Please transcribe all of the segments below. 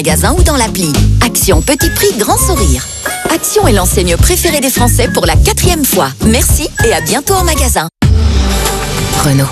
magasin ou dans l'appli. Action petit prix, grand sourire. Action est l'enseigne préférée des Français pour la 4e fois. Merci et à bientôt en magasin. Renault.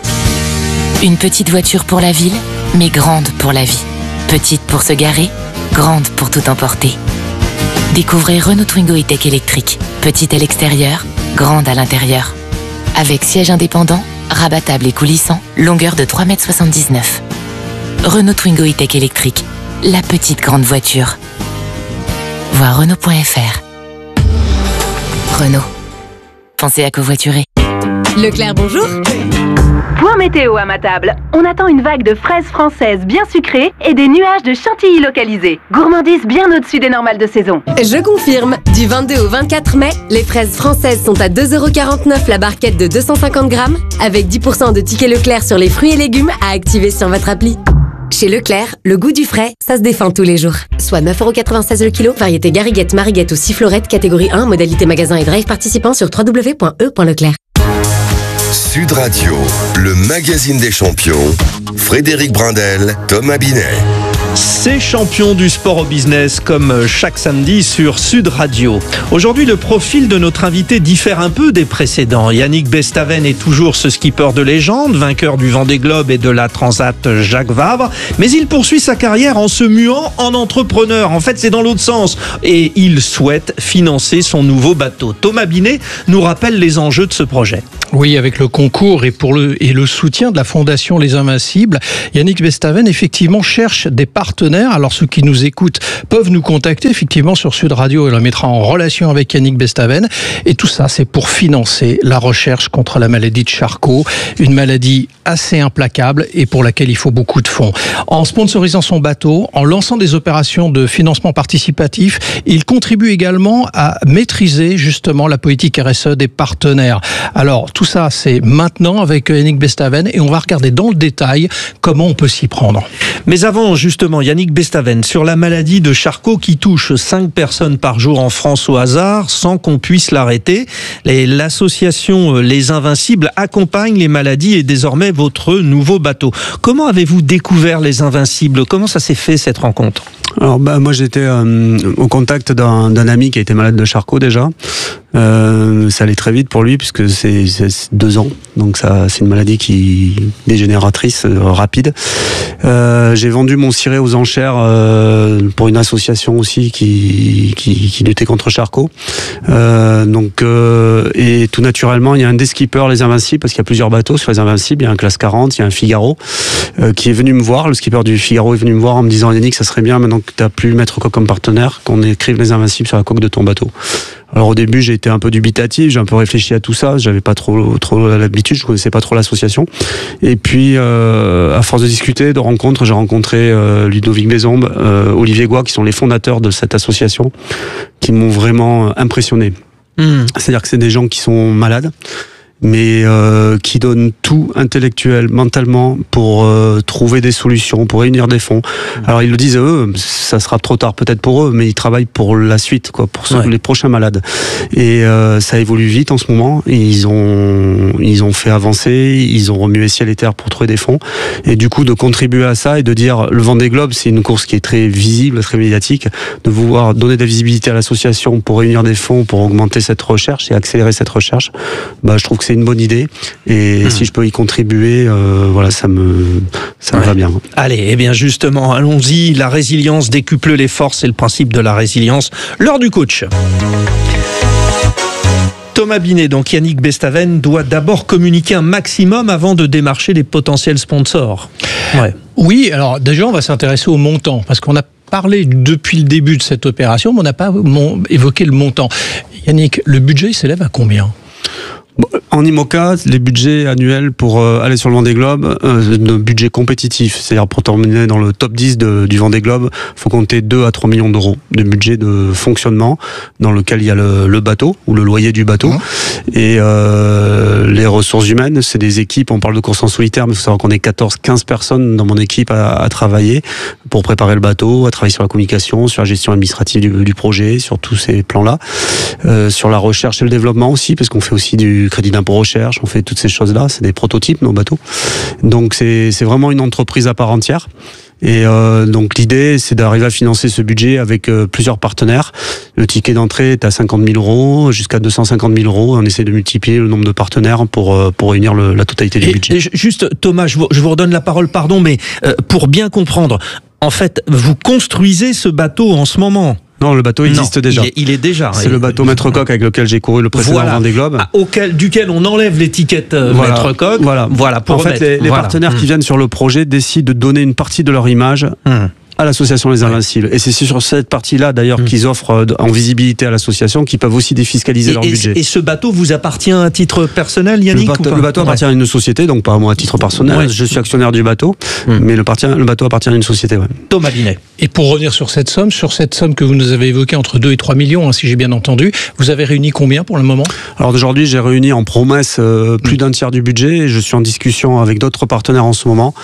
Une petite voiture pour la ville, mais grande pour la vie. Petite pour se garer, grande pour tout emporter. Découvrez Renault Twingo E-Tech électrique. Petite à l'extérieur, grande à l'intérieur. Avec siège indépendant, rabattable et coulissant, longueur de 3,79 m. Renault Twingo E-Tech électrique. La petite grande voiture. Voir Renault.fr. Renault. Pensez à covoiturer. Leclerc, bonjour. Point météo à ma table. On attend une vague de fraises françaises bien sucrées et des nuages de chantilly localisés. Gourmandise bien au-dessus des normales de saison. Je confirme. Du 22 au 24 mai, les fraises françaises sont à 2,49 € la barquette de 250 grammes, avec 10% de tickets Leclerc sur les fruits et légumes à activer sur votre appli. Chez Leclerc, le goût du frais, ça se défend tous les jours. Soit 9,96 € le kilo, variété Gariguette, Mariguette ou Sifflorette, catégorie 1, modalité magasin et drive participant sur www.e.leclerc. Sud Radio, le magazine des champions. Frédéric Brindel, Thomas Binet. Ces champions du sport au business, comme chaque samedi sur Sud Radio. Aujourd'hui, le profil de notre invité diffère un peu des précédents. Yannick Bestaven est toujours ce skipper de légende, vainqueur du Vendée Globe et de la Transat Jacques Vabre, mais il poursuit sa carrière en se muant en entrepreneur. En fait, c'est dans l'autre sens. Et il souhaite financer son nouveau bateau. Thomas Binet nous rappelle les enjeux de ce projet. Oui, avec le concours et le soutien de la Fondation Les Invincibles, Yannick Bestaven, effectivement, cherche des partenaires. Alors, ceux qui nous écoutent peuvent nous contacter, effectivement, sur Sud Radio. Elle mettra en relation avec Yannick Bestaven. Et tout ça, c'est pour financer la recherche contre la maladie de Charcot. Une maladie assez implacable et pour laquelle il faut beaucoup de fonds. En sponsorisant son bateau, en lançant des opérations de financement participatif, il contribue également à maîtriser, justement, la politique RSE des partenaires. Alors, tout ça, c'est maintenant avec Yannick Bestaven et on va regarder dans le détail comment on peut s'y prendre. Mais avant, justement, Yannick Bestaven, sur la maladie de Charcot qui touche 5 personnes par jour en France au hasard, sans qu'on puisse l'arrêter. L'association Les Invincibles accompagne les maladies et désormais votre nouveau bateau. Comment avez-vous découvert Les Invincibles ? Comment ça s'est fait cette rencontre ? Alors moi j'étais au contact d'un ami qui a été malade de Charcot déjà. Ça allait très vite pour lui puisque c'est 2 ans, donc ça c'est une maladie qui dégénératrice rapide. J'ai vendu mon ciré aux enchères pour une association aussi qui luttait contre Charcot. Et tout naturellement il y a un des skippers Les Invincibles, parce qu'il y a plusieurs bateaux sur Les Invincibles. Il y a un Classe 40, il y a un Figaro qui est venu me voir. Le skipper du Figaro est venu me voir en me disant: Yannick, ça serait bien maintenant que tu as plus Maître Coq comme partenaire qu'on écrive Les Invincibles sur la coque de ton bateau. Alors au début j'ai été un peu dubitatif, j'ai un peu réfléchi à tout ça, j'avais pas trop l'habitude, je connaissais pas trop l'association. Et puis à force de discuter, de rencontres, j'ai rencontré Ludovic Bézombe, Olivier Goua, qui sont les fondateurs de cette association, qui m'ont vraiment impressionné. C'est-à-dire que c'est des gens qui sont malades, mais qui donnent tout intellectuel, mentalement, pour trouver des solutions, pour réunir des fonds. Alors ils le disent eux, ça sera trop tard peut-être pour eux, mais ils travaillent pour la suite, quoi, pour les prochains malades. Et ça évolue vite en ce moment. Ils ont fait avancer, ils ont remué ciel et terre pour trouver des fonds. Et du coup de contribuer à ça et de dire le Vendée Globe, c'est une course qui est très visible, très médiatique, de vouloir donner de la visibilité à l'association pour réunir des fonds, pour augmenter cette recherche et accélérer cette recherche. Je trouve que c'est une bonne idée et si je peux y contribuer, ça me va bien. Allez, eh bien justement, allons-y. La résilience décuple les forces, c'est le principe de la résilience. L'heure du coach. Thomas Binet, donc Yannick Bestaven doit d'abord communiquer un maximum avant de démarcher les potentiels sponsors. Ouais. Oui, alors déjà on va s'intéresser au montant, parce qu'on a parlé depuis le début de cette opération, mais on n'a pas évoqué le montant. Yannick, le budget s'élève à combien ? En IMOCA, les budgets annuels pour aller sur le Vendée Globe, de budget compétitif, c'est-à-dire pour terminer dans le top 10 du Vendée Globe, il faut compter 2 à 3 millions d'euros de budget de fonctionnement, dans lequel il y a le bateau, ou le loyer du bateau. Et les ressources humaines, c'est des équipes, on parle de course en solitaire, mais il faut savoir qu'on est 14-15 personnes dans mon équipe à travailler pour préparer le bateau, à travailler sur la communication, sur la gestion administrative du projet, sur tous ces plans-là, sur la recherche et le développement aussi, parce qu'on fait aussi du crédit d'impôt recherche, on fait toutes ces choses-là, c'est des prototypes nos bateaux. Donc c'est vraiment une entreprise à part entière. Et donc l'idée, c'est d'arriver à financer ce budget avec plusieurs partenaires. Le ticket d'entrée est à 50 000 euros jusqu'à 250 000 euros. On essaie de multiplier le nombre de partenaires pour réunir la totalité du budget. Et juste, Thomas, je vous redonne la parole, pardon, mais pour bien comprendre, en fait, vous construisez ce bateau en ce moment. Non, le bateau existe déjà. Il est déjà. C'est le bateau Maître Coq avec lequel j'ai couru le précédent Vendée Globe. Duquel on enlève l'étiquette Maître Coq. Voilà. Pour en fait, les partenaires qui viennent sur le projet décident de donner une partie de leur image à l'association Les Invincibles. Et c'est sur cette partie-là, d'ailleurs, qu'ils offrent en visibilité à l'association, qu'ils peuvent aussi défiscaliser leur budget. Et ce bateau vous appartient à titre personnel, Yannick? Le bateau appartient à une société, donc pas à moi à titre personnel. Ouais. Je suis actionnaire du bateau, mais le bateau appartient à une société. Ouais. Thomas Binet. Et pour revenir sur cette somme que vous nous avez évoquée, entre 2 et 3 millions, si j'ai bien entendu, vous avez réuni combien pour le moment? Alors aujourd'hui, j'ai réuni en promesse plus d'un tiers du budget, et je suis en discussion avec d'autres partenaires en ce moment,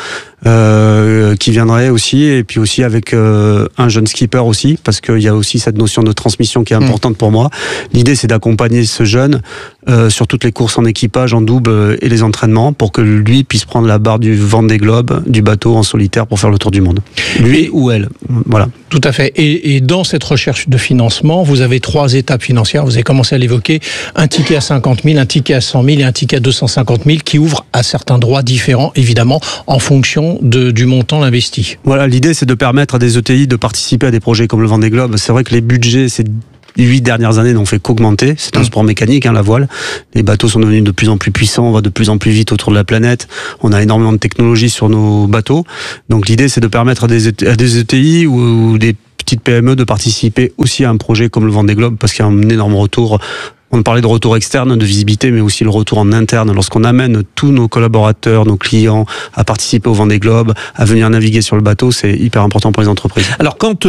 qui viendraient aussi, et puis aussi avec un jeune skipper aussi, parce qu'il y a aussi cette notion de transmission qui est importante pour moi. L'idée, c'est d'accompagner ce jeune sur toutes les courses en équipage, en double et les entraînements, pour que lui puisse prendre la barre du Vendée Globe, du bateau en solitaire pour faire le tour du monde. Lui ou elle. Voilà. Tout à fait. Et dans cette recherche de financement, vous avez 3 étapes financières. Vous avez commencé à l'évoquer. Un ticket à 50 000, un ticket à 100 000 et un ticket à 250 000 qui ouvrent à certains droits différents, évidemment, en fonction du montant investi. Voilà, l'idée, c'est de permettre à des ETI de participer à des projets comme le Vendée Globe. C'est vrai que les budgets, c'est 8 dernières années n'ont fait qu'augmenter. C'est un sport mécanique, la voile. Les bateaux sont devenus de plus en plus puissants, on va de plus en plus vite autour de la planète. On a énormément de technologies sur nos bateaux. Donc l'idée, c'est de permettre à des ETI ou des petites PME de participer aussi à un projet comme le Vendée Globe, parce qu'il y a un énorme retour. On parlait de retour externe, de visibilité, mais aussi le retour en interne. Lorsqu'on amène tous nos collaborateurs, nos clients à participer au Vendée Globe, à venir naviguer sur le bateau, c'est hyper important pour les entreprises. Alors quand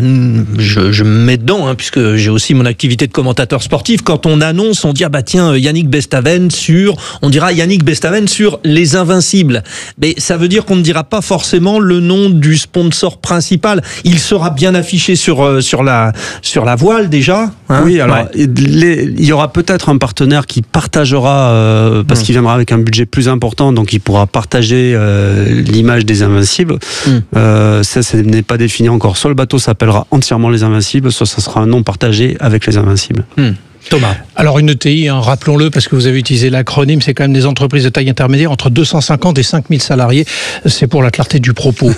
je me mets dedans, puisque j'ai aussi mon activité de commentateur sportif, quand on annonce, on dit tiens, Yannick Bestaven on dira Yannick Bestaven sur Les Invincibles. Mais ça veut dire qu'on ne dira pas forcément le nom du sponsor principal. Il sera bien affiché sur la voile déjà. Oui, alors il y aura peut-être un partenaire qui partagera, parce qu'il viendra avec un budget plus important, donc il pourra partager l'image des Invincibles. Ça n'est pas défini encore. Soit le bateau s'appellera entièrement Les Invincibles, soit ça sera un nom partagé avec Les Invincibles. Thomas. Alors une ETI, rappelons-le, parce que vous avez utilisé l'acronyme, c'est quand même des entreprises de taille intermédiaire, entre 250 et 5000 salariés. C'est pour la clarté du propos.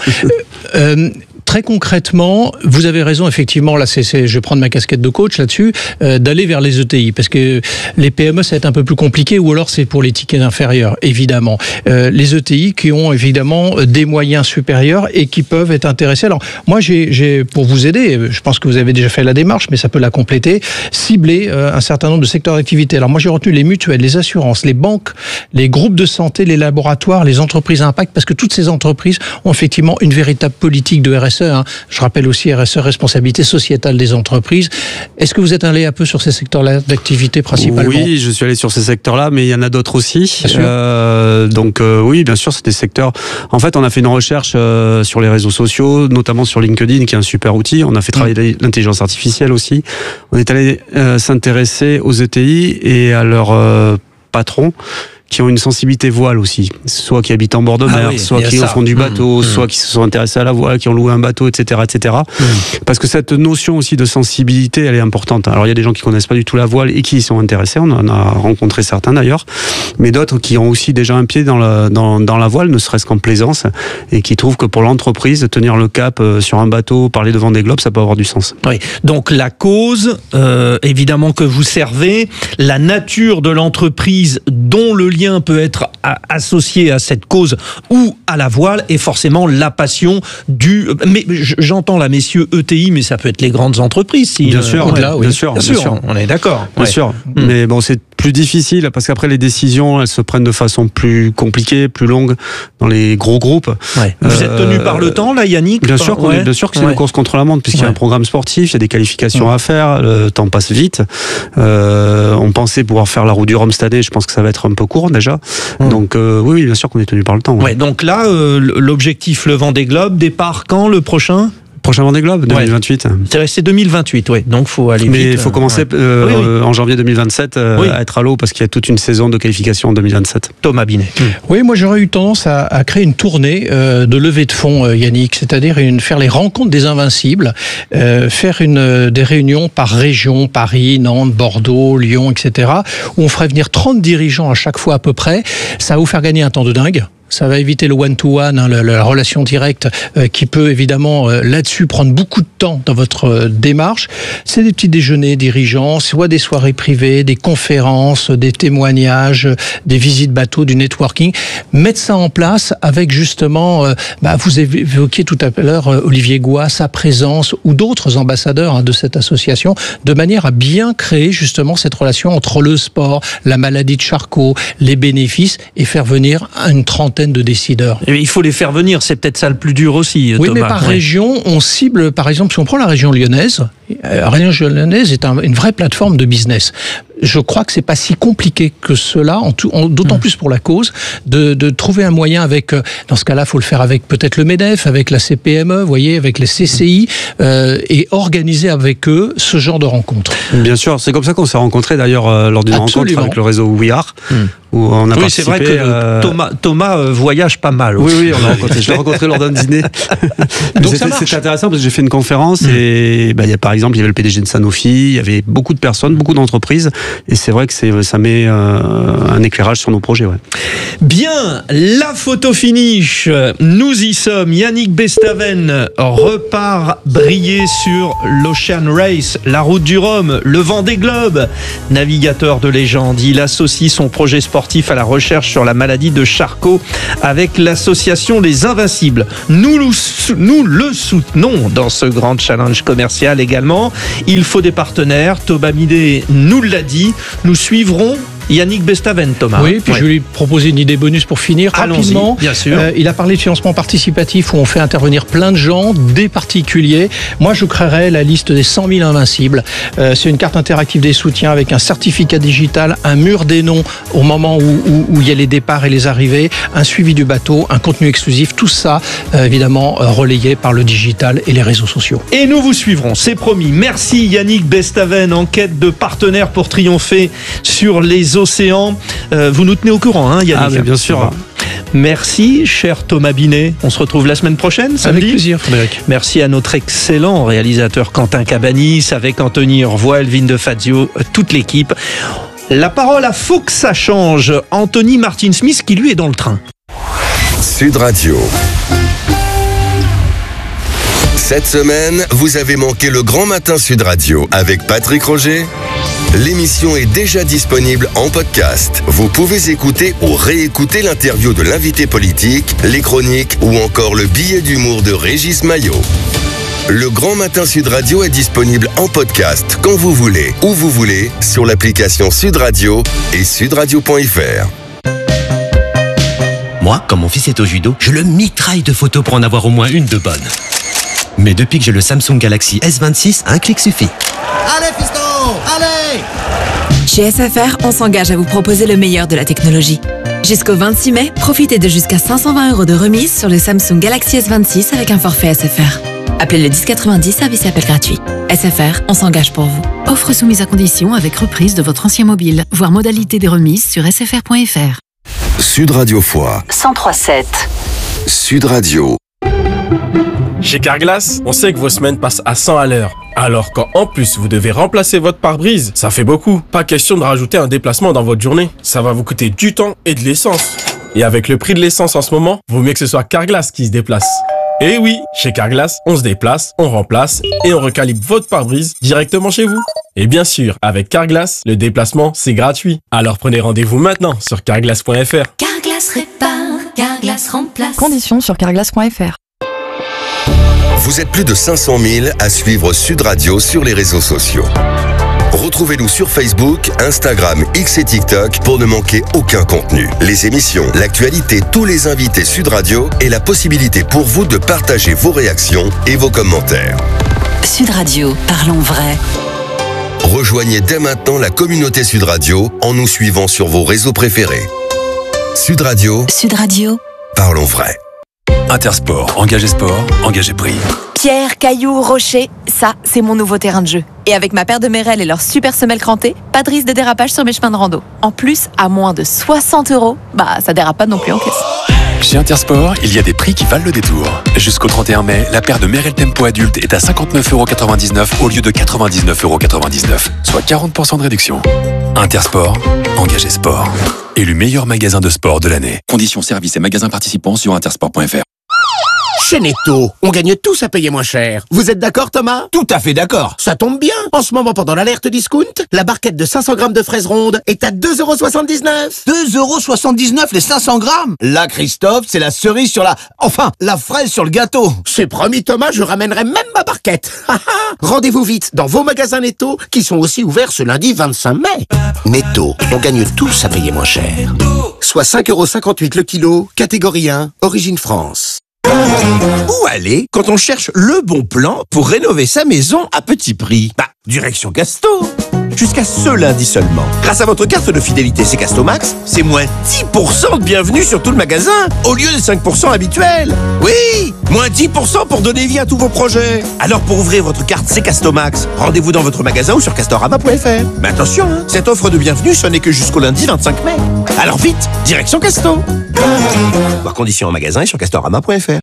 Très concrètement, vous avez raison, effectivement, là, je vais prendre ma casquette de coach là-dessus, d'aller vers les ETI, parce que les PME, ça va être un peu plus compliqué, ou alors c'est pour les tickets inférieurs, évidemment. Les ETI qui ont évidemment des moyens supérieurs et qui peuvent être intéressés. Alors, moi, j'ai pour vous aider, je pense que vous avez déjà fait la démarche, mais ça peut la compléter, cibler un certain nombre de secteurs d'activité. Alors, moi, j'ai retenu les mutuelles, les assurances, les banques, les groupes de santé, les laboratoires, les entreprises à impact, parce que toutes ces entreprises ont effectivement une véritable politique de RSE. Je rappelle aussi RSE, responsabilité sociétale des entreprises. Est-ce que vous êtes allé un peu sur ces secteurs-là d'activité principalement? Oui, je suis allé sur ces secteurs-là, mais il y en a d'autres aussi. Oui, bien sûr, c'est des secteurs. En fait, on a fait une recherche sur les réseaux sociaux, notamment sur LinkedIn, qui est un super outil. On a fait travailler l'intelligence artificielle aussi. On est allé s'intéresser aux ETI et à leurs patrons, qui ont une sensibilité voile aussi, soit qui habitent en bord de mer, soit qui font du bateau, soit qui se sont intéressés à la voile, qui ont loué un bateau, etc., etc. Parce que cette notion aussi de sensibilité, elle est importante. Alors il y a des gens qui connaissent pas du tout la voile et qui y sont intéressés, on en a rencontré certains d'ailleurs, mais d'autres qui ont aussi déjà un pied dans la voile, ne serait-ce qu'en plaisance, et qui trouvent que pour l'entreprise, tenir le cap sur un bateau, parler devant des globes, ça peut avoir du sens. Oui. Donc la cause, évidemment que vous servez, la nature de l'entreprise dont le lien peut être associé à cette cause ou à la voile, et forcément la passion du... Mais j'entends là, messieurs, ETI, mais ça peut être les grandes entreprises. Bien sûr, bien sûr, on est d'accord. Bien sûr. Mais bon, c'est plus difficile parce qu'après les décisions, elles se prennent de façon plus compliquée, plus longue dans les gros groupes. Vous êtes tenu par le temps là, Yannick? Bien sûr que c'est une course contre la montre, puisqu'il y a un programme sportif, il y a des qualifications à faire, le temps passe vite. On pensait pouvoir faire la roue du Rhum cette année, je pense que ça va être un peu court déjà. Donc oui, bien sûr qu'on est tenu par le temps. Donc là, l'objectif, le Vendée Globe, départ quand, le prochain? Prochain Vendée Globe, 2028. C'est resté 2028, oui. Donc faut aller vite. Mais il faut commencer en janvier 2027 à être à l'eau parce qu'il y a toute une saison de qualification en 2027. Thomas Binet. Oui, moi j'aurais eu tendance à créer une tournée de levée de fonds, Yannick, c'est-à-dire faire les rencontres des invincibles, faire des réunions par région, Paris, Nantes, Bordeaux, Lyon, etc., où on ferait venir 30 dirigeants à chaque fois à peu près. Ça va vous faire gagner un temps de dingue. Ça va éviter le one-to-one, la relation directe qui peut évidemment là-dessus prendre beaucoup de temps dans votre démarche. C'est des petits déjeuners dirigeants, soit des soirées privées, des conférences, des témoignages, des visites bateaux, du networking. Mettre ça en place avec justement, vous évoquiez tout à l'heure Olivier Goua, sa présence ou d'autres ambassadeurs de cette association, de manière à bien créer justement cette relation entre le sport, la maladie de Charcot, les bénéfices et faire venir une trentaine de décideurs. Et il faut les faire venir, c'est peut-être ça le plus dur aussi, oui, Thomas. Mais par région, on cible, par exemple, si on prend la région lyonnaise, la région lyonnaise est une vraie plateforme de business. Je crois que c'est pas si compliqué que cela, d'autant plus pour la cause, de trouver un moyen avec, dans ce cas-là, il faut le faire avec peut-être le MEDEF, avec la CPME, vous voyez, avec les CCI, et organiser avec eux ce genre de rencontres. Bien sûr, c'est comme ça qu'on s'est rencontrés d'ailleurs lors d'une rencontre avec le réseau We Are, où on a participé. C'est vrai que Thomas voyage pas mal aussi. Oui, on l'a rencontré. Je l'ai rencontré lors d'un dîner. Donc c'était intéressant parce que j'ai fait une conférence et par exemple, il y avait le PDG de Sanofi, il y avait beaucoup de personnes, beaucoup d'entreprises. Et c'est vrai que ça met un éclairage sur nos projets. Ouais. Bien, la photo finish, nous y sommes. Yannick Bestaven repart briller sur l'Ocean Race, la route du Rhum, le Vendée Globe. Navigateur de légende, il associe son projet sportif à la recherche sur la maladie de Charcot avec l'association Les Invincibles. Nous le soutenons dans ce grand challenge commercial également. Il faut des partenaires. Thomas Binet nous l'a dit. Nous suivrons Yannick Bestaven, Thomas. Oui, puis je vais lui proposer une idée bonus pour finir. Rapidement, bien sûr. Il a parlé de financement participatif où on fait intervenir plein de gens, des particuliers. Moi, je créerais la liste des 100 000 invincibles. C'est une carte interactive des soutiens avec un certificat digital, un mur des noms au moment où il y a les départs et les arrivées, un suivi du bateau, un contenu exclusif. Tout ça, évidemment, relayé par le digital et les réseaux sociaux. Et nous vous suivrons, c'est promis. Merci Yannick Bestaven, en quête de partenaires pour triompher sur les océans. Vous nous tenez au courant, Yannick. Ah, mais bien sûr. Merci, cher Thomas Binet. On se retrouve la semaine prochaine, samedi. Avec plaisir, Frédéric. Merci à notre excellent réalisateur Quentin Cabanis, avec Anthony Orvois, Elvin de Fazio, toute l'équipe. La parole à Faut que ça change, Anthony Martin-Smith, qui lui est dans le train. Sud Radio. Cette semaine, vous avez manqué le Grand Matin Sud Radio avec Patrick Roger. L'émission est déjà disponible en podcast. Vous pouvez écouter ou réécouter l'interview de l'invité politique, les chroniques ou encore le billet d'humour de Régis Maillot. Le Grand Matin Sud Radio est disponible en podcast quand vous voulez, où vous voulez, sur l'application Sud Radio et sudradio.fr. Moi, quand mon fils est au judo, je le mitraille de photos pour en avoir au moins une de bonne. Mais depuis que j'ai le Samsung Galaxy S26, un clic suffit. Allez, fiston, allez! Chez SFR, on s'engage à vous proposer le meilleur de la technologie. Jusqu'au 26 mai, profitez de jusqu'à 520 € de remise sur le Samsung Galaxy S26 avec un forfait SFR. Appelez le 1090, service et appel gratuit. SFR, on s'engage pour vous. Offre soumise à condition avec reprise de votre ancien mobile. Voir modalité des remises sur sfr.fr. Sud Radio Foix 103.7. Sud Radio. Chez Carglass, on sait que vos semaines passent à 100 à l'heure. Alors quand en plus vous devez remplacer votre pare-brise, ça fait beaucoup. Pas question de rajouter un déplacement dans votre journée. Ça va vous coûter du temps et de l'essence. Et avec le prix de l'essence en ce moment, vaut mieux que ce soit Carglass qui se déplace. Et oui, chez Carglass, on se déplace, on remplace et on recalibre votre pare-brise directement chez vous. Et bien sûr, avec Carglass, le déplacement, c'est gratuit. Alors prenez rendez-vous maintenant sur carglass.fr. Carglass répare, Carglass remplace. Conditions sur carglass.fr. Vous êtes plus de 500 000 à suivre Sud Radio sur les réseaux sociaux. Retrouvez-nous sur Facebook, Instagram, X et TikTok pour ne manquer aucun contenu. Les émissions, l'actualité, tous les invités Sud Radio et la possibilité pour vous de partager vos réactions et vos commentaires. Sud Radio, parlons vrai. Rejoignez dès maintenant la communauté Sud Radio en nous suivant sur vos réseaux préférés. Sud Radio. Sud Radio. Parlons vrai. Intersport, engagé sport, engagé prix. Pierre, cailloux, rocher, ça, c'est mon nouveau terrain de jeu. Et avec ma paire de Merrell et leur super semelle crantée, pas de risque de dérapage sur mes chemins de rando. En plus, à moins de 60 €, ça dérape pas non plus en caisse. Chez Intersport, il y a des prix qui valent le détour. Jusqu'au 31 mai, la paire de Merrell Tempo adulte est à 59,99 € au lieu de 99,99 €, soit 40% de réduction. Intersport, engagé sport. Élu meilleur magasin de sport de l'année. Conditions, services et magasins participants sur intersport.fr. Chez Netto, on gagne tous à payer moins cher. Vous êtes d'accord, Thomas? Tout à fait d'accord. Ça tombe bien. En ce moment, pendant l'alerte discount, la barquette de 500 grammes de fraises rondes est à 2,79 €. 2,79 € les 500 grammes. Là, Christophe, c'est la cerise sur la fraise sur le gâteau. C'est promis, Thomas, je ramènerai même ma barquette. Rendez-vous vite dans vos magasins Netto, qui sont aussi ouverts ce lundi 25 mai. Netto, on gagne tous à payer moins cher. Soit 5,58 € le kilo, catégorie 1, origine France. Où aller quand on cherche le bon plan pour rénover sa maison à petit prix? Direction Casto. Jusqu'à ce lundi seulement. Grâce à votre carte de fidélité C'est Casto Max, c'est moins 10% de bienvenue sur tout le magasin, au lieu des 5% habituels. Oui, moins 10% pour donner vie à tous vos projets. Alors pour ouvrir votre carte C'est Casto Max, rendez-vous dans votre magasin ou sur castorama.fr. Mais attention, cette offre de bienvenue, ce n'est que jusqu'au lundi 25 mai. Alors vite, direction Casto. Voir conditions en magasin et sur castorama.fr.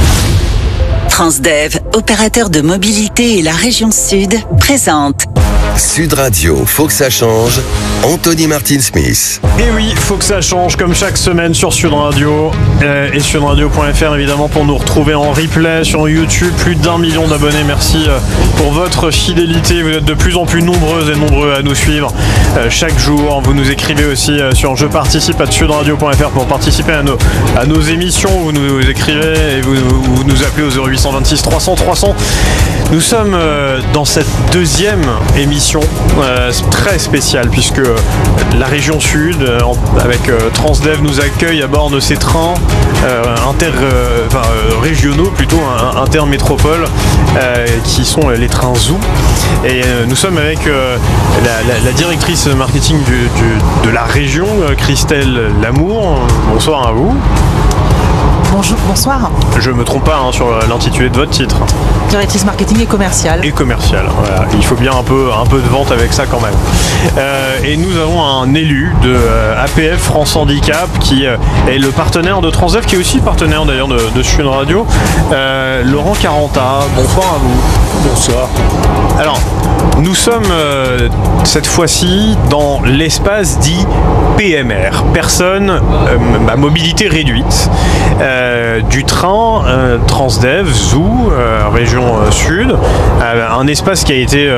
Transdev, opérateur de mobilité et la région Sud, présente Sud Radio, faut que ça change. Anthony Martin Smith. Et oui, faut que ça change comme chaque semaine sur Sud Radio et sudradio.fr évidemment pour nous retrouver en replay sur YouTube. Plus d'1 million d'abonnés, merci pour votre fidélité. Vous êtes de plus en plus nombreuses et nombreux à nous suivre chaque jour. Vous nous écrivez aussi sur je participe à sudradio.fr pour participer à nos émissions. Vous nous écrivez et vous nous appelez au 0826 300 300. Nous sommes dans cette deuxième émission très spéciale puisque la région Sud avec Transdev nous accueille à bord de ces trains régionaux plutôt intermétropoles qui sont les trains Zoo et nous sommes avec la directrice marketing de la région, Christelle Lamour. Bonsoir à vous. Bonjour, bonsoir. Je me trompe pas sur l'intitulé de votre titre. Directrice marketing et commerciale. Et commerciale, voilà. Il faut bien un peu de vente avec ça quand même. Et nous avons un élu de APF France Handicap qui est le partenaire de Transdev, qui est aussi partenaire d'ailleurs de Sud Radio, Laurent Caranta. Bonsoir à vous. Bonsoir. Alors, nous sommes cette fois-ci dans l'espace dit PMR, personne à mobilité réduite, du train Transdev Zoo, région Sud, un espace qui a été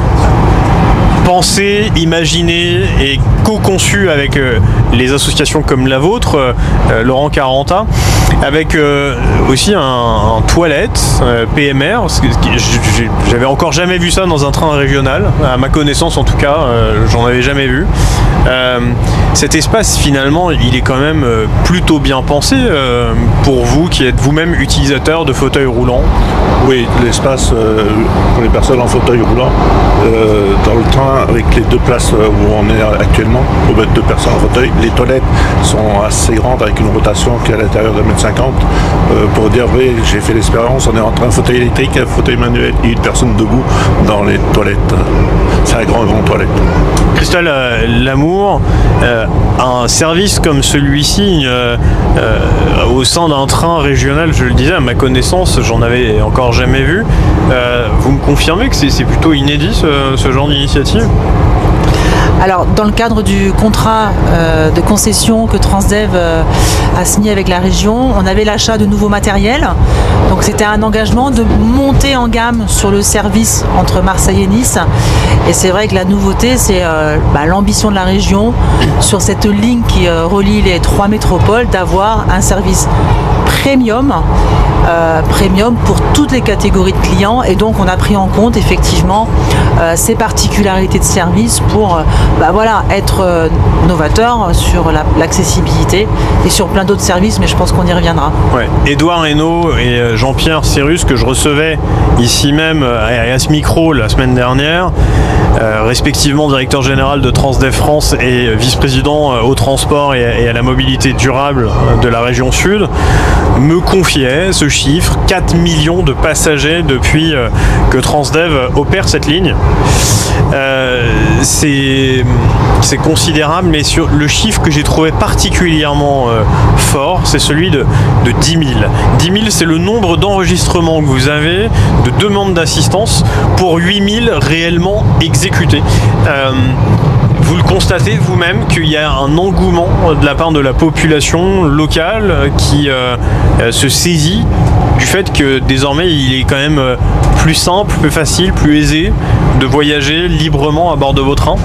pensé, imaginé et co-conçu avec les associations comme la vôtre, Laurent Caranta, avec aussi un toilette PMR. J'avais encore jamais vu ça dans un train régional, à ma connaissance en tout cas, j'en avais jamais vu. Cet espace finalement il est quand même plutôt bien pensé pour vous qui êtes vous-même utilisateur de fauteuils roulants. Oui, l'espace pour les personnes en fauteuil roulant dans le train avec les deux places où on est actuellement, pour mettre deux personnes en fauteuil, les toilettes sont assez grandes avec une rotation qui est à l'intérieur de 1,50 m. Pour dire vrai, j'ai fait l'expérience, on est entre un fauteuil électrique, un fauteuil manuel et une personne debout dans les toilettes. C'est un grand toilette. Christelle Lamour, un service comme celui-ci au sein d'un train régional, je le disais, à ma connaissance, j'en avais encore jamais vu. Vous me confirmez que c'est plutôt inédit ce genre d'initiative ? Alors, dans le cadre du contrat de concession que Transdev a signé avec la région, on avait l'achat de nouveaux matériels. Donc, c'était un engagement de monter en gamme sur le service entre Marseille et Nice. Et c'est vrai que la nouveauté, c'est l'ambition de la région sur cette ligne qui relie les trois métropoles d'avoir un service premium pour toutes les catégories de clients. Et donc, on a pris en compte effectivement ces particularités de service pour être novateur sur l'accessibilité et sur plein d'autres services, mais je pense qu'on y reviendra. Ouais. Édouard Hainaut et Jean-Pierre Cérus, que je recevais ici même à ce micro la semaine dernière, respectivement directeur général de Transdev France et vice-président au transport et à la mobilité durable de la région Sud, me confiait ce chiffre, 4 millions de passagers depuis que Transdev opère cette ligne. C'est considérable, mais sur le chiffre que j'ai trouvé particulièrement fort, c'est celui de 10 000. 10 000, c'est le nombre d'enregistrements que vous avez, de demandes d'assistance, pour 8 000 réellement exécutés. Vous le constatez vous-même qu'il y a un engouement de la part de la population locale qui se saisit du fait que désormais il est quand même plus simple, plus facile, plus aisé de voyager librement à bord de vos trains.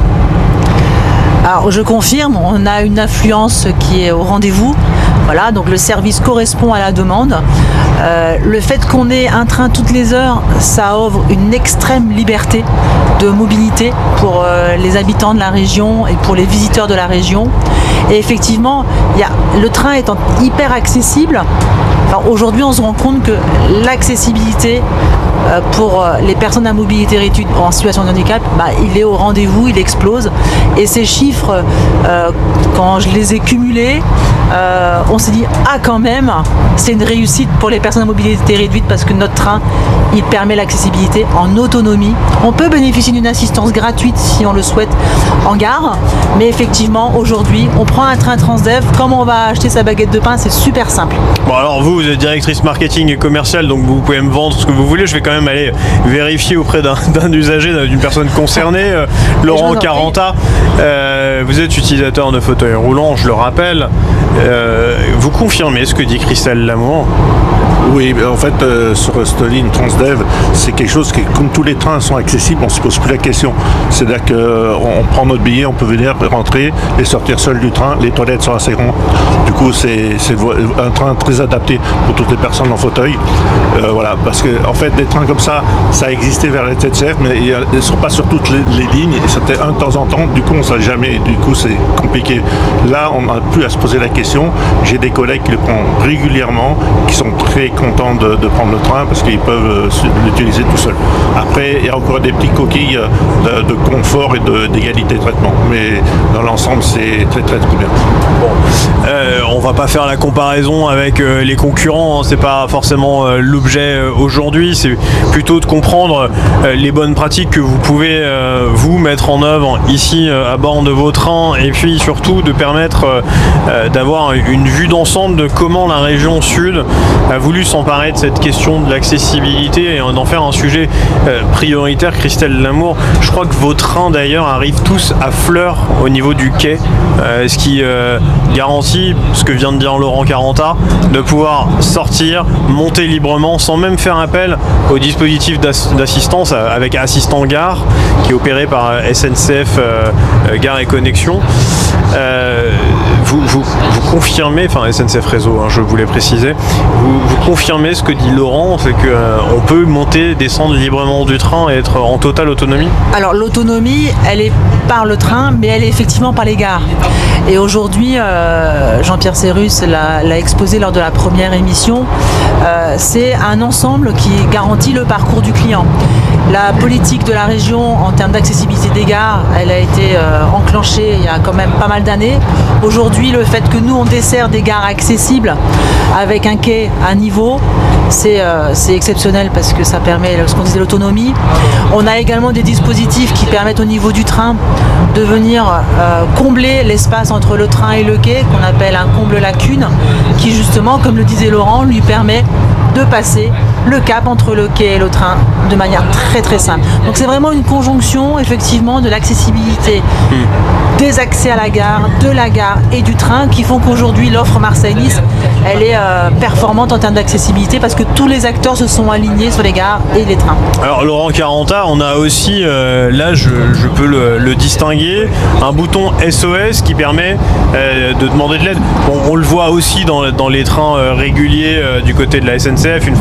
Alors je confirme, on a une affluence qui est au rendez-vous. Voilà, donc le service correspond à la demande. Le fait qu'on ait un train toutes les heures, ça offre une extrême liberté de mobilité pour les habitants de la région et pour les visiteurs de la région. Et effectivement, le train étant hyper accessible, aujourd'hui on se rend compte que l'accessibilité pour les personnes à mobilité réduite en situation de handicap, il est au rendez-vous, il explose. Et ces chiffres, quand je les ai cumulés, on s'est dit, quand même, c'est une réussite pour les personnes à mobilité réduite parce que notre train, il permet l'accessibilité en autonomie. On peut bénéficier d'une assistance gratuite si on le souhaite en gare, mais effectivement, aujourd'hui, on prend un train Transdev, comme on va acheter sa baguette de pain, c'est super simple. Bon, alors vous êtes directrice marketing et commerciale, donc vous pouvez me vendre ce que vous voulez. Je vais quand même aller vérifier auprès d'un usager, d'une personne concernée. Laurent Caranta, vous êtes utilisateur de fauteuil roulant, je le rappelle. Vous confirmez ce que dit Christelle Lamour? Oui, en fait, sur cette ligne Transdev, c'est quelque chose qui, comme tous les trains sont accessibles, on ne se pose plus la question. C'est-à-dire qu'on prend notre billet, on peut venir rentrer et sortir seul du train. Les toilettes sont assez grandes. Du coup, c'est un train très adapté pour toutes les personnes en fauteuil. Voilà, parce que en fait, des trains comme ça existait vers la SNCF, mais ils ne sont pas sur toutes les lignes. C'était un de temps en temps. Du coup, on ne sait jamais. Du coup, c'est compliqué. Là, on n'a plus à se poser la question. J'ai des collègues qui le prennent régulièrement, qui sont très contents de prendre le train parce qu'ils peuvent l'utiliser tout seul. Après, il y a encore des petites coquilles de confort et d'égalité de traitement. Mais dans l'ensemble, c'est très très bien. Bon, on va pas faire la comparaison avec les concurrents, hein, c'est pas forcément l'objet aujourd'hui, c'est plutôt de comprendre les bonnes pratiques que vous pouvez vous mettre en œuvre ici à bord de vos trains, et puis surtout de permettre d'avoir une vue d'ensemble de comment la région Sud a voulu s'emparer de cette question de l'accessibilité et d'en faire un sujet prioritaire. Christelle Lamour, je crois que vos trains d'ailleurs arrivent tous à fleur au niveau du quai, ce qui garantit ce que vient de dire Laurent Caranta, de pouvoir sortir, monter librement sans même faire appel au dispositif d'assistance avec Assistant Gare qui est opéré par SNCF Gare et Connexion. Vous confirmez, enfin SNCF Réseau, hein, je voulais préciser, vous confirmez ce que dit Laurent, c'est qu'on peut monter, descendre librement du train et être en totale autonomie? Alors l'autonomie, elle est par le train, mais elle est effectivement par les gares. Et aujourd'hui, Jean-Pierre Cérus l'a exposé lors de la première émission, c'est un ensemble qui garantit le parcours du client. La politique de la région en termes d'accessibilité des gares, elle a été enclenchée il y a quand même pas mal d'années. Aujourd'hui, le fait que nous, on dessert des gares accessibles avec un quai à niveau, c'est exceptionnel parce que ça permet, ce qu'on disait, l'autonomie. On a également des dispositifs qui permettent au niveau du train de venir combler l'espace entre le train et le quai, qu'on appelle un comble lacune, qui justement, comme le disait Laurent, lui permet de passer le cap entre le quai et le train de manière très très simple. Donc c'est vraiment une conjonction effectivement de l'accessibilité des accès à la gare, de la gare et du train qui font qu'aujourd'hui l'offre Marseille-Nice elle est performante en termes d'accessibilité parce que tous les acteurs se sont alignés sur les gares et les trains. Alors Laurent Caranta, on a aussi, là je peux le distinguer, un bouton SOS qui permet de demander de l'aide. On le voit aussi dans les trains réguliers du côté de la SNCF, une fois encore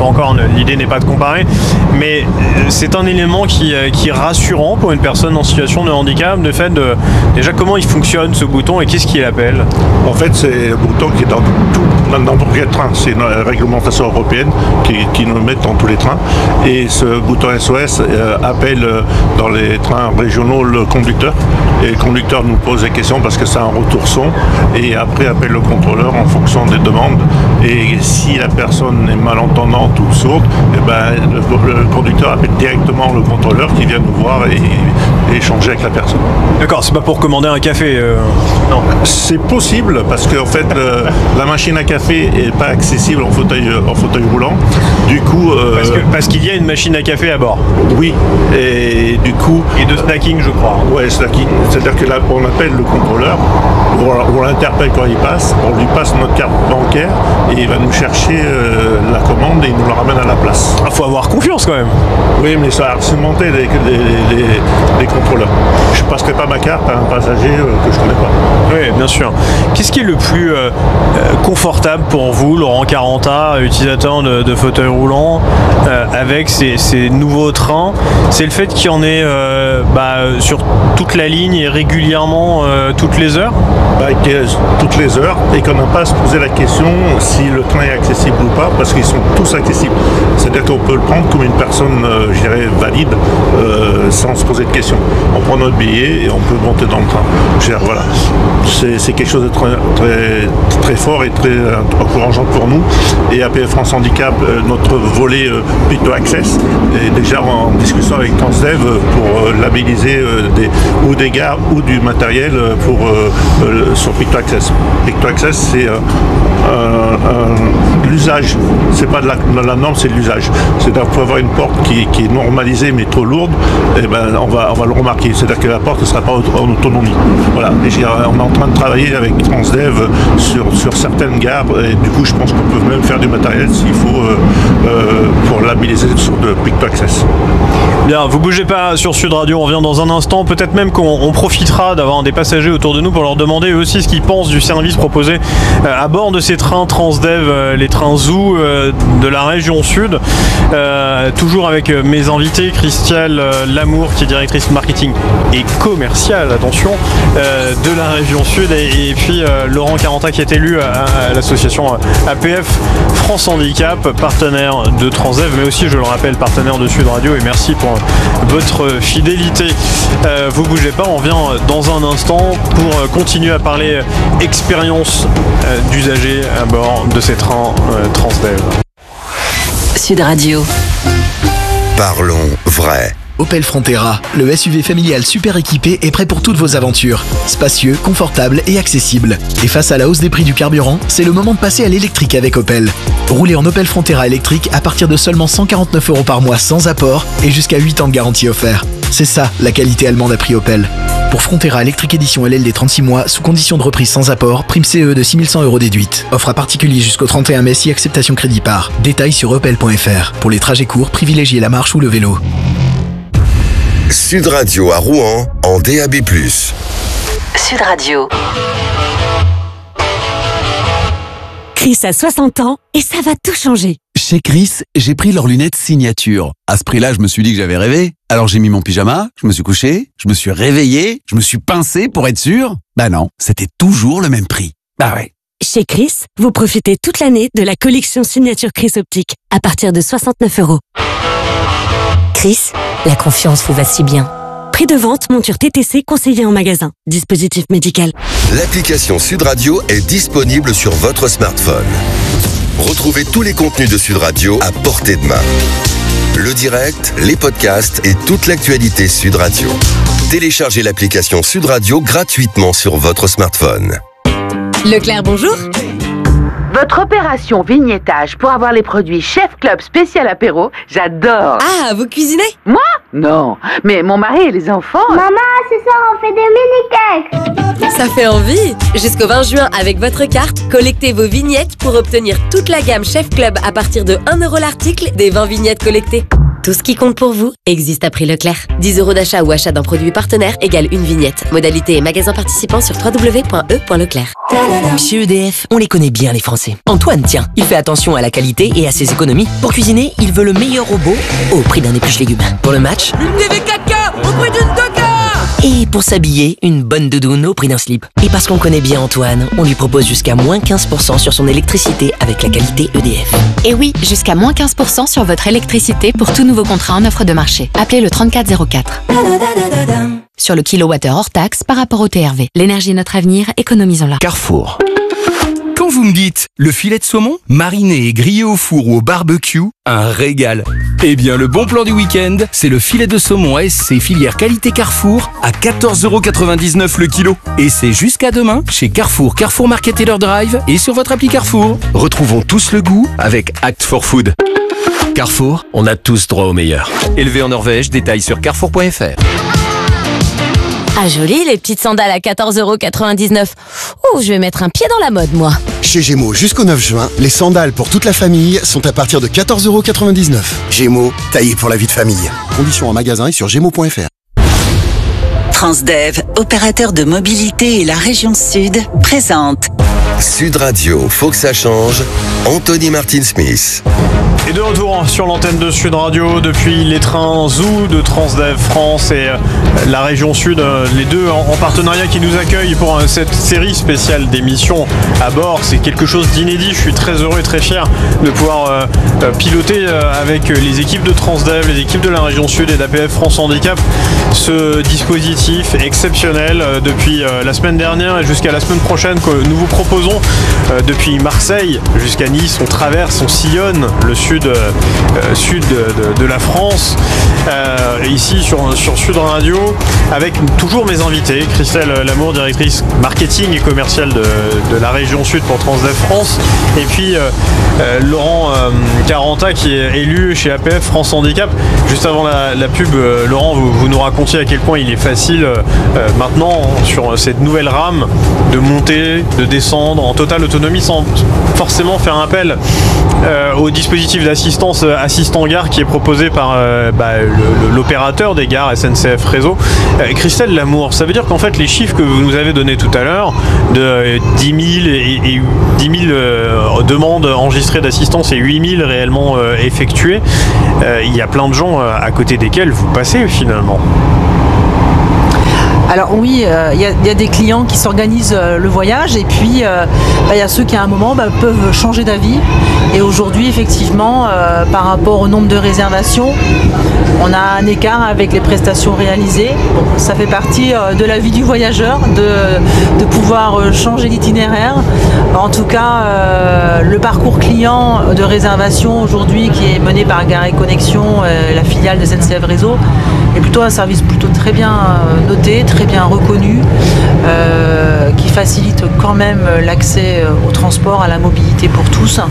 l'idée n'est pas de comparer, mais c'est un élément qui est rassurant pour une personne en situation de handicap, de fait de déjà comment il fonctionne ce bouton et qu'est-ce qu'il appelle. En fait, c'est un bouton qui est dans n'importe quel train. C'est une réglementation européenne qui nous le met dans tous les trains. Et ce bouton SOS appelle dans les trains régionaux le conducteur. Et le conducteur nous pose des questions parce que c'est un retour son. Et après appelle le contrôleur en fonction des demandes. Et si la personne est malentendante ou sourde, eh ben, le conducteur appelle directement le contrôleur qui vient nous voir et échanger avec la personne. D'accord, c'est pas pour commander un café Non, c'est possible parce qu'en fait la machine à café n'est pas accessible en fauteuil roulant. Du coup, parce qu'il y a une machine à café à bord. Oui, et du coup. Et de snacking, je crois. Ouais, snacking. C'est-à-dire que là, on appelle le contrôleur, on l'interpelle quand il passe, on lui passe notre carte bancaire et il va nous chercher la commande et il nous la ramène à la place. Ah, faut avoir confiance quand même. Oui, mais ça a harcementé les contrôleurs. Je ne passerai pas ma carte à un passager que je ne connais pas. Oui, bien sûr. Qu'est-ce qui est le plus confortable pour vous, Laurent Caranta, utilisateur de fauteuil roulant, avec ces nouveaux trains? C'est le fait qu'il y en ait sur toute la ligne et régulièrement toutes les heures? Toutes les heures, et qu'on n'a pas à se poser la question si le train est accessible ou pas, parce qu'ils sont tous accessibles. C'est-à-dire qu'on peut le prendre comme une personne, je dirais, valide, sans se poser de questions. On prend notre billet et on peut monter dans le train. Voilà. C'est quelque chose de très, très, très fort et très encourageant pour nous. Et APF France Handicap, notre volet Pick2 Access, est déjà en discussion avec Transdev pour labelliser des gares ou du matériel sur Pick2 Access. Pick2 Access, c'est l'usage. C'est pas de la norme, c'est de l'usage. C'est-à-dire qu'il faut avoir une porte qui est normalisée mais trop lourde, et ben on va le remarquer. C'est-à-dire que la porte ne sera pas en autonomie. Voilà. Et on est en train de travailler avec Transdev sur certaines gares, et du coup je pense qu'on peut même faire du matériel s'il faut pour labelliser sur de Pick2 Access. Bien, vous bougez pas sur Sud Radio, on revient dans un instant. Peut-être même qu'on profitera d'avoir des passagers autour de nous pour leur demander eux aussi ce qu'ils pensent du service proposé à bord de ces trains Transdev, les trains Zoo de la région Sud. Toujours avec mes invités, Christiane Lamour qui est directrice marketing et commerciale, attention, de la région Sud, et puis Laurent Caranta qui est élu à l'association APF France Handicap, partenaire de Transdev, mais aussi, je le rappelle, partenaire de Sud Radio, et merci pour votre fidélité. Vous bougez pas, on revient dans un instant pour continuer à parler expérience d'usagers à bord de ces trains Transdev. Sud Radio. Parlons vrai. Opel Frontera, le SUV familial super équipé est prêt pour toutes vos aventures. Spacieux, confortable et accessible. Et face à la hausse des prix du carburant, c'est le moment de passer à l'électrique avec Opel. Roulez en Opel Frontera électrique à partir de seulement 149 € par mois sans apport et jusqu'à 8 ans de garantie offert. C'est ça, la qualité allemande à prix Opel. Pour Frontera électrique édition LLD 36 mois, sous condition de reprise sans apport, prime CE de 6100 € déduite. Offre à particulier jusqu'au 31 mai si acceptation crédit par. Détails sur opel.fr. Pour les trajets courts, privilégiez la marche ou le vélo. Sud Radio à Rouen en DAB+. Sud Radio. Chris a 60 ans et ça va tout changer. Chez Chris, j'ai pris leurs lunettes signature. À ce prix-là, je me suis dit que j'avais rêvé. Alors j'ai mis mon pyjama, je me suis couché, je me suis réveillé, je me suis pincé pour être sûr. Bah non, c'était toujours le même prix. Bah ouais. Chez Chris, vous profitez toute l'année de la collection signature Chris Optique à partir de 69 €. Chris, la confiance vous va si bien. Prix de vente, monture TTC conseillée en magasin. Dispositif médical. L'application Sud Radio est disponible sur votre smartphone. Retrouvez tous les contenus de Sud Radio à portée de main. Le direct, les podcasts et toute l'actualité Sud Radio. Téléchargez l'application Sud Radio gratuitement sur votre smartphone. Leclerc, bonjour. Votre opération vignettage pour avoir les produits Chef Club spécial apéro, j'adore. Ah, vous cuisinez? Moi? Non, mais mon mari et les enfants... Maman, ce soir on fait des mini-cakes. Ça fait envie. Jusqu'au 20 juin, avec votre carte, collectez vos vignettes pour obtenir toute la gamme Chef Club à partir de 1 € l'article des 20 vignettes collectées. Tout Tout ce qui compte pour vous existe à prix Leclerc. 10 € d'achat ou achat d'un produit partenaire égale une vignette. Modalité et magasin participant sur www.e.leclerc. Chez EDF, on les connaît bien les Français. Antoine, tiens, il fait attention à la qualité et à ses économies. Pour cuisiner, il veut le meilleur robot au prix d'un épluche légumes. Pour le match, une TV 4K au prix d'une 2K. Et pour s'habiller, une bonne doudoune au prix d'un slip. Et parce qu'on connaît bien Antoine, on lui propose jusqu'à moins 15% sur son électricité avec la qualité EDF. Et oui, jusqu'à moins 15% sur votre électricité pour tout nouveau contrat en offre de marché. Appelez le 3404. Sur le kilowattheure hors taxe par rapport au TRV. L'énergie est notre avenir, économisons-la. Carrefour. Quand vous me dites le filet de saumon, mariné et grillé au four ou au barbecue, un régal. Eh bien, le bon plan du week-end, c'est le filet de saumon ASC filière qualité Carrefour à 14,99 € le kilo. Et c'est jusqu'à demain chez Carrefour, Carrefour Market Taylor Drive et sur votre appli Carrefour. Retrouvons tous le goût avec Act for Food. Carrefour, on a tous droit au meilleur. Élevé en Norvège, détails sur carrefour.fr. Ah joli, les petites sandales à 14,99 €. Oh, je vais mettre un pied dans la mode, moi. Chez Gémeaux, jusqu'au 9 juin, les sandales pour toute la famille sont à partir de 14,99 €. Gémeaux, taillé pour la vie de famille. Conditions en magasin et sur gémeaux.fr. Transdev, opérateur de mobilité et la région Sud, présente Sud Radio, faut que ça change. Anthony Martin-Smith. Et de retour sur l'antenne de Sud Radio depuis les trains Zoo de Transdev France et la région Sud, les deux en partenariat qui nous accueillent pour cette série spéciale d'émissions à bord. C'est quelque chose d'inédit. Je suis très heureux et très fier de pouvoir piloter avec les équipes de Transdev, les équipes de la région Sud et d'APF France Handicap ce dispositif exceptionnel depuis la semaine dernière et jusqu'à la semaine prochaine que nous vous proposons depuis Marseille jusqu'à Nice. On traverse, on sillonne le sud de la France ici sur Sud Radio avec toujours mes invités, Christelle Lamour, directrice marketing et commerciale de la région Sud pour Transdev France, et puis Laurent Caranta qui est élu chez APF France Handicap. Juste avant la pub, Laurent, vous nous racontiez à quel point il est facile maintenant sur cette nouvelle rame de monter, de descendre en totale autonomie sans forcément faire appel au dispositif d'assistance assistant gare qui est proposé par l'opérateur des gares SNCF Réseau. Christelle Lamour, ça veut dire qu'en fait les chiffres que vous nous avez donnés tout à l'heure de 10 000 et 10 000 demandes enregistrées d'assistance et 8 000 réellement effectuées, il y a plein de gens à côté desquels vous passez finalement. Alors oui, il y a des clients qui s'organisent le voyage et puis il y a ceux qui à un moment peuvent changer d'avis. Et aujourd'hui, effectivement, par rapport au nombre de réservations, on a un écart avec les prestations réalisées. Bon, ça fait partie de la vie du voyageur de pouvoir changer l'itinéraire. En tout cas, le parcours client de réservation aujourd'hui qui est mené par Gare et Connexion, la filiale de SNCF Réseau, est plutôt un service plutôt très bien noté, très bien reconnu, qui facilite quand même l'accès au transport, à la mobilité pour tous.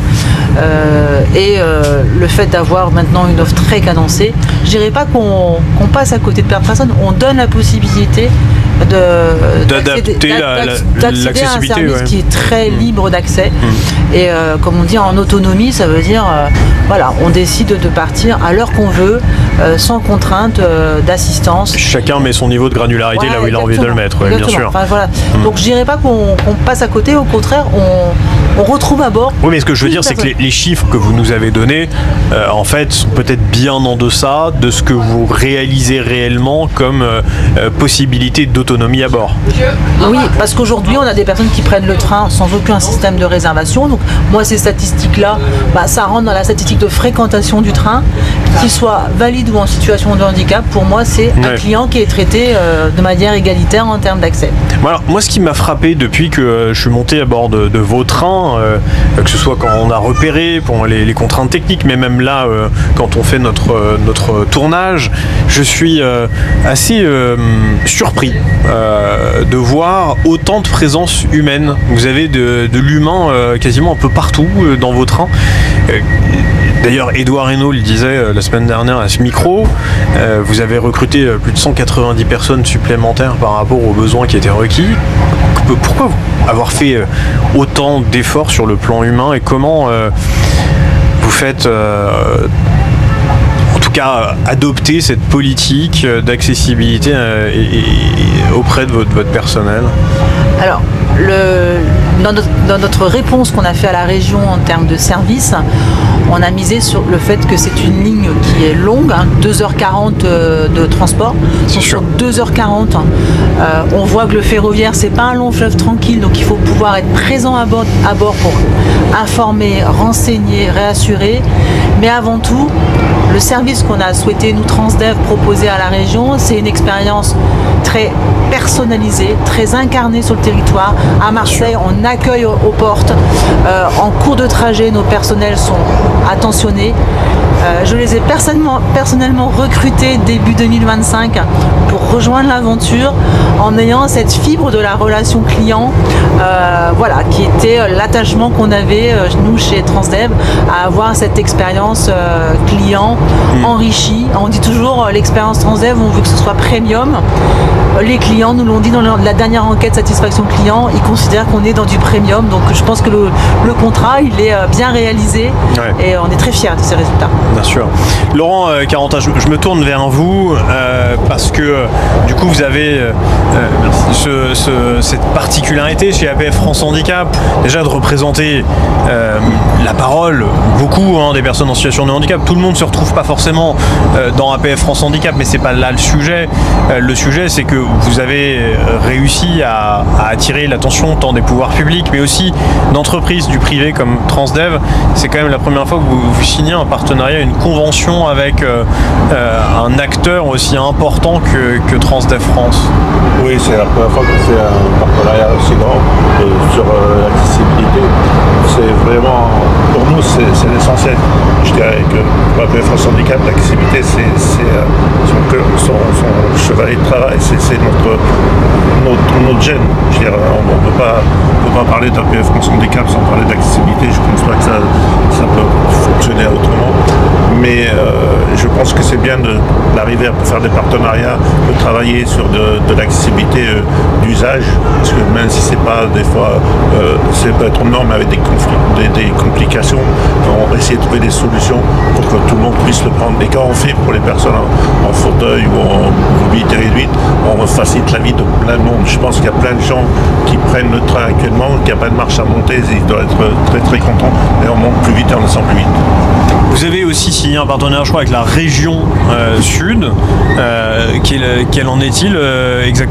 Le fait d'avoir maintenant une offre très cadencée, je dirais pas qu'on passe à côté de personne, on donne la possibilité d'accéder à un service qui est très libre d'accès. Et comme on dit en autonomie, ça veut dire on décide de partir à l'heure qu'on veut, sans contrainte d'assistance. Chacun met son niveau de granularité là où il a envie de le mettre, bien sûr. Enfin, donc je dirais pas qu'on passe à côté, au contraire on retrouve à bord. Oui, mais ce que je veux dire, c'est que les chiffres que vous nous avez donnés, en fait, sont peut-être bien en deçà de ce que vous réalisez réellement comme possibilité d'autonomie à bord. Oui, parce qu'aujourd'hui, on a des personnes qui prennent le train sans aucun système de réservation. Donc, moi, ces statistiques-là, ça rentre dans la statistique de fréquentation du train. Qu'il soit valide ou en situation de handicap, pour moi, c'est un client qui est traité de manière égalitaire en termes d'accès. Alors, moi, ce qui m'a frappé depuis que je suis monté à bord de vos trains, que ce soit quand on a repéré pour les contraintes techniques, mais même là, quand on fait notre tournage, je suis assez surpris de voir autant de présence humaine. Vous avez de l'humain quasiment un peu partout dans vos trains. D'ailleurs, Édouard Hénault le disait la semaine dernière à ce micro, vous avez recruté plus de 190 personnes supplémentaires par rapport aux besoins qui étaient requis. Pourquoi avoir fait autant d'efforts sur le plan humain et comment vous faites tout cas adopter cette politique d'accessibilité auprès de votre personnel? Alors, dans notre réponse qu'on a fait à la région en termes de services, on a misé sur le fait que c'est une ligne qui est longue, 2h40 de transport. Donc sur 2h40, on voit que le ferroviaire, c'est pas un long fleuve tranquille, donc il faut pouvoir être présent à bord pour informer, renseigner, réassurer. Mais avant tout, le service qu'on a souhaité, nous, Transdev, proposer à la région, c'est une expérience très personnalisée, très incarnée sur le territoire. À Marseille, on accueille aux portes. En cours de trajet, nos personnels sont attentionnés. Je les ai personnellement recrutés début 2025 pour rejoindre l'aventure en ayant cette fibre de la relation client, qui était l'attachement qu'on avait, nous, chez Transdev, à avoir cette expérience client enrichie. On dit toujours l'expérience Transdev, on veut que ce soit premium. Les clients nous l'ont dit dans la dernière enquête satisfaction client, ils considèrent qu'on est dans du premium. Donc je pense que le contrat, il est bien réalisé et on est très fiers de ces résultats. Bien sûr. Laurent Carentin, je me tourne vers vous parce que du coup vous avez cette particularité chez APF France Handicap, déjà de représenter la parole, beaucoup des personnes en situation de handicap. Tout le monde ne se retrouve pas forcément dans APF France Handicap, mais c'est pas là le sujet. Le sujet, c'est que vous avez réussi à attirer l'attention tant des pouvoirs publics, mais aussi d'entreprises du privé comme Transdev. C'est quand même la première fois que vous signez un partenariat, une convention avec un acteur aussi important que Transdev France. Oui, c'est la première fois que c'est un partenariat aussi grand sur l'accessibilité. C'est vraiment, pour nous, c'est l'essentiel. Je dirais que pour APF France Handicap, l'accessibilité, c'est son chevalet de travail, c'est notre gène. Je veux dire, on ne peut pas parler d'APF France Handicap sans parler d'accessibilité. Je ne pense pas que ça peut fonctionner autrement. Mais je pense que c'est bien d'arriver à faire des partenariats, de travailler sur de l'accessibilité d'usage, parce que même si c'est pas des fois, c'est peut être norme avec des complications, on va essayer de trouver des solutions pour que tout le monde puisse le prendre. Et quand on fait pour les personnes en fauteuil ou en mobilité réduite, on facilite la vie de plein de monde. Je pense qu'il y a plein de gens qui prennent le train actuellement, qu'il n'y a pas de marche à monter, ils doivent être très très contents, et on monte plus vite et on descend plus vite. Vous avez aussi signé un partenariat, je crois, avec la région Sud. Quel en est-il exactement?